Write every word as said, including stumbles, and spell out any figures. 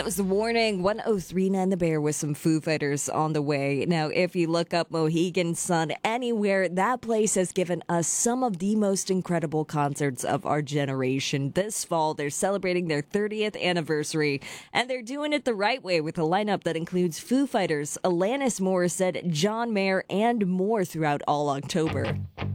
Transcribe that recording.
was the warning. one oh three point nine The Bear with some Foo Fighters on the way. Now, if you look up Mohegan Sun anywhere, that place has given us some of the most incredible concerts of our generation. This fall, they're celebrating their thirtieth anniversary, and they're doing it the right way with a lineup that includes Foo Fighters, Alanis Morissette, John Mayer, and more throughout all October.